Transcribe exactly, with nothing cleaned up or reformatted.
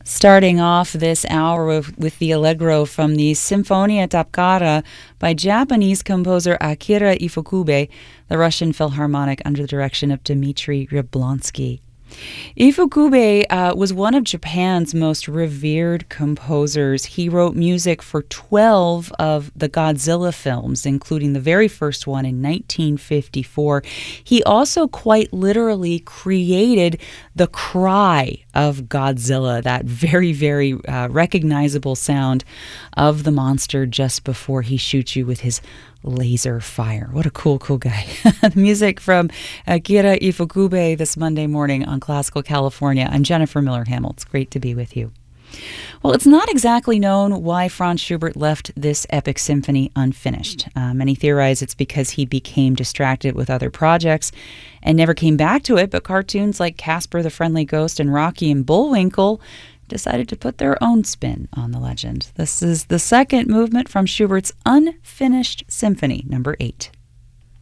Starting off this hour with, with the Allegro from the Sinfonia Tapkara by Japanese composer Akira Ifukube, the Russian Philharmonic under the direction of Dmitry Yablonsky. Ifukube uh, was one of Japan's most revered composers. He wrote music for twelve of the Godzilla films, including the very first one in nineteen fifty-four. He also quite literally created the cry of Godzilla, that very, very uh, recognizable sound of the monster just before he shoots you with his laser fire. What a cool, cool guy. Music from Akira Ifukube this Monday morning on Classical California. I'm Jennifer Miller-Hamill. It's great to be with you. Well, it's not exactly known why Franz Schubert left this epic symphony unfinished. Uh, many theorize it's because he became distracted with other projects and never came back to it, but cartoons like Casper the Friendly Ghost and Rocky and Bullwinkle decided to put their own spin on the legend. This is the second movement from Schubert's unfinished symphony, number eight.